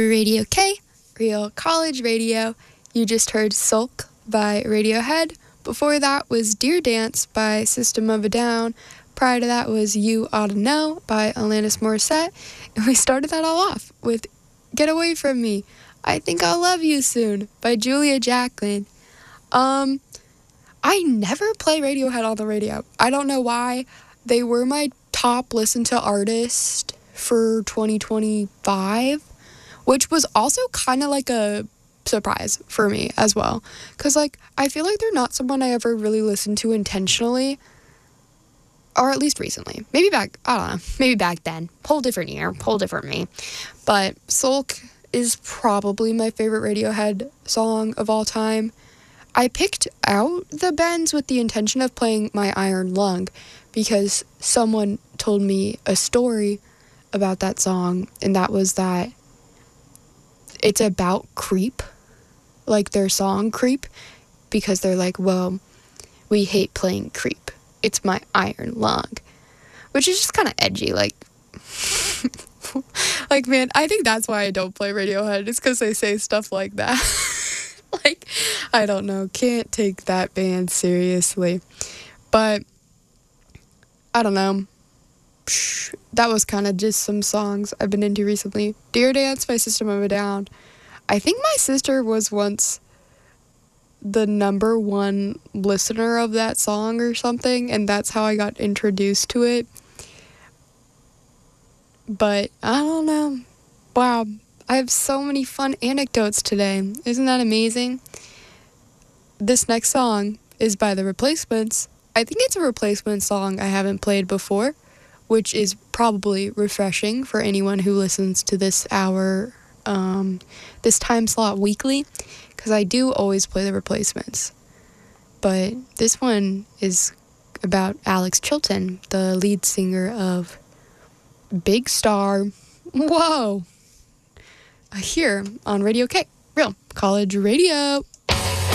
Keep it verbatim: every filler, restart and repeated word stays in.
Radio K, Real College Radio. You just heard Sulk by Radiohead. Before that was Dear Dance by System of a Down. Prior to that was You Oughta Know by Alanis Morissette. And we started that all off with Get Away From Me, I Think I'll Love You Soon by Julia Jacklin. Um, I never play Radiohead on the radio. I don't know why. They were my top listen to artist for twenty twenty-five, which was also kind of like a surprise for me as well. Because, like, I feel like they're not someone I ever really listened to intentionally. Or at least recently. Maybe back, I don't know, maybe back then. Whole different year, whole different me. But Sulk is probably my favorite Radiohead song of all time. I picked out the bends with the intention of playing My Iron Lung because someone told me a story about that song, and that was that it's about Creep, like their song Creep, because they're like, well, we hate playing Creep. It's my iron lung, which is just kind of edgy. Like, like, man, I think that's why I don't play Radiohead. It's because they say stuff like that. Like, I don't know. Can't take that band seriously. But, I don't know. That was kind of just some songs I've been into recently. Dear Dance by System of a Down. I think my sister was once the number one listener of that song or something, and that's how I got introduced to it. But I don't know. Wow, I have so many fun anecdotes today. Isn't that amazing? This next song is by The Replacements. I think it's a Replacement song I haven't played before, which is probably refreshing for anyone who listens to this hour, um, this time slot weekly, because I do always play The Replacements. But this one is about Alex Chilton, the lead singer of Big Star. Whoa! Here on Radio K, Real College Radio.